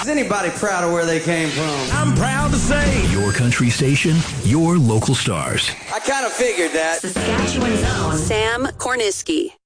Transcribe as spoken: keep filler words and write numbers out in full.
Is anybody proud of where they came from? I'm proud to say. Your country station, your local stars. I kind of figured that. Saskatchewan's own Sam Korniski.